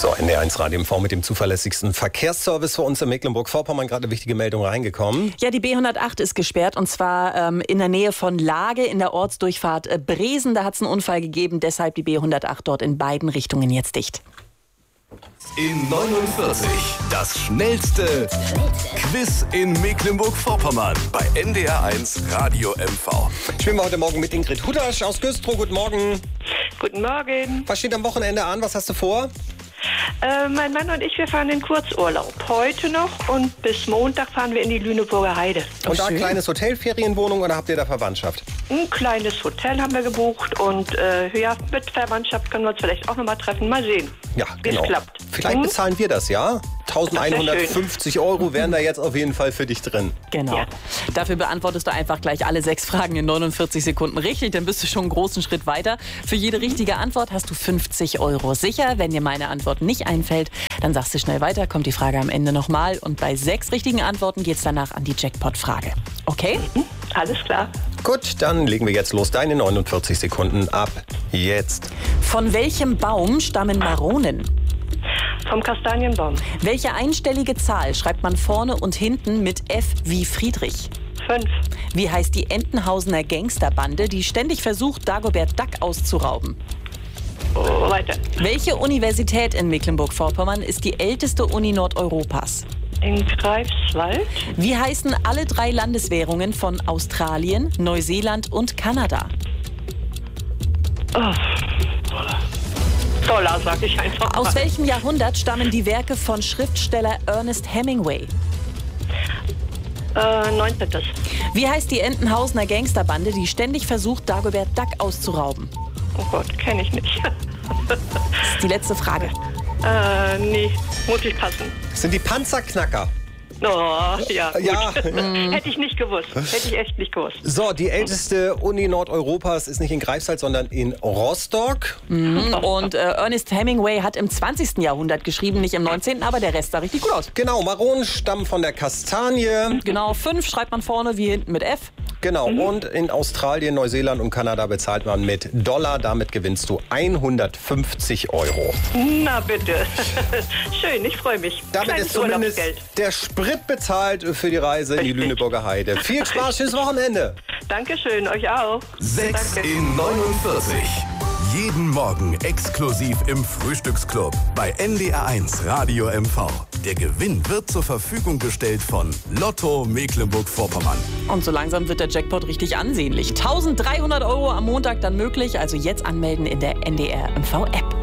So, NDR1 Radio MV mit dem zuverlässigsten Verkehrsservice für uns in Mecklenburg-Vorpommern. Gerade eine wichtige Meldung reingekommen. Ja, die B108 ist gesperrt und zwar in der Nähe von Lage in der Ortsdurchfahrt Bresen. Da hat es einen Unfall gegeben, deshalb die B108 dort in beiden Richtungen jetzt dicht. In 49, das schnellste Quiz in Mecklenburg-Vorpommern bei NDR1 Radio MV. Spielen wir heute Morgen mit Ingrid Hutasch aus Güstrow. Guten Morgen. Guten Morgen. Was steht am Wochenende an? Was hast du vor? Mein Mann und ich, wir fahren in Kurzurlaub. Heute noch und bis Montag fahren wir in die Lüneburger Heide. Und da ein kleines Hotel, Ferienwohnung oder habt ihr da Verwandtschaft? Ein kleines Hotel haben wir gebucht und ja, mit Verwandtschaft können wir uns vielleicht auch noch mal treffen. Mal sehen, Ja, wie genau. es klappt. Vielleicht bezahlen wir das, ja? 1150 € wären da jetzt auf jeden Fall für dich drin. Genau. Ja. Dafür beantwortest du einfach gleich alle 6 Fragen in 49 Sekunden richtig. Dann bist du schon einen großen Schritt weiter. Für jede richtige Antwort hast du 50 € sicher. Wenn dir meine Antwort nicht einfällt, dann sagst du schnell weiter, kommt die Frage am Ende nochmal. Und bei 6 richtigen Antworten geht's danach an die Jackpot-Frage. Okay? Alles klar. Gut, dann legen wir jetzt los. Deine 49 Sekunden ab jetzt. Von welchem Baum stammen Maronen? Vom Kastanienbaum. Welche einstellige Zahl schreibt man vorne und hinten mit F wie Friedrich? 5. Wie heißt die Entenhausener Gangsterbande, die ständig versucht, Dagobert Duck auszurauben? Oh, weiter. Welche Universität in Mecklenburg-Vorpommern ist die älteste Uni Nordeuropas? In Greifswald. Wie heißen alle 3 Landeswährungen von Australien, Neuseeland und Kanada? Dollar, sag ich einfach Aus mal. welchem Jahrhundert stammen die Werke von Schriftsteller Ernest Hemingway? 19. Wie heißt die Entenhausener Gangsterbande, die ständig versucht, Dagobert Duck auszurauben? Oh Gott, kenne ich nicht. Das ist die letzte Frage. Nee, muss ich passen. Das sind die Panzerknacker. Oh, ja, gut. Ja. Hätte ich nicht gewusst. Hätte ich echt nicht gewusst. So, die älteste Uni Nordeuropas ist nicht in Greifswald, sondern in Rostock. Und Ernest Hemingway hat im 20. Jahrhundert geschrieben, nicht im 19., aber der Rest sah richtig gut aus. Genau, Maronen stammen von der Kastanie. Genau, 5 schreibt man vorne wie hinten mit F. Genau, und in Australien, Neuseeland und Kanada bezahlt man mit Dollar. Damit gewinnst du 150 €. Na bitte. Schön, ich freue mich. Damit Kleines ist zumindest Urlaubsgeld. der Sprit bezahlt für die Reise in die Richtig. Lüneburger Heide. Viel Spaß, schönes Wochenende. Dankeschön, euch auch. 6 Danke. in 49. Jeden Morgen exklusiv im Frühstücksclub bei NDR1 Radio MV. Der Gewinn wird zur Verfügung gestellt von Lotto Mecklenburg-Vorpommern. Und so langsam wird der Jackpot richtig ansehnlich. 1300 € am Montag dann möglich, also jetzt anmelden in der NDR MV App.